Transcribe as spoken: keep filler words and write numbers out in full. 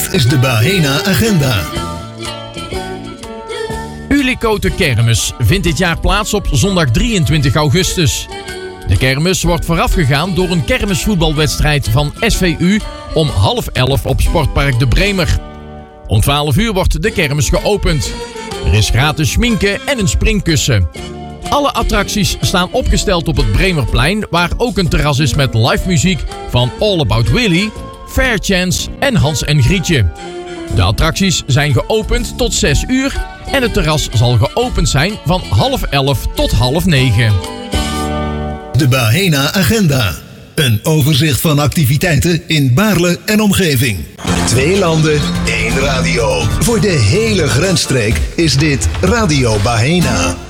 Dit is de Bahena Agenda. Ulikote Kermis vindt dit jaar plaats op zondag drieëntwintig augustus. De kermis wordt voorafgegaan door een kermisvoetbalwedstrijd van S V U om half elf op Sportpark de Bremer. Om twaalf uur wordt de kermis geopend. Er is gratis schminken en een springkussen. Alle attracties staan opgesteld op het Bremerplein, waar ook een terras is met live muziek van All About Willy, Fair Chance en Hans en Grietje. De attracties zijn geopend tot zes uur en het terras zal geopend zijn van half elf tot half negen. De Bahena Agenda. Een overzicht van activiteiten in Baarle en omgeving. Twee landen, één radio. Voor de hele grensstreek is dit Radio Bahena.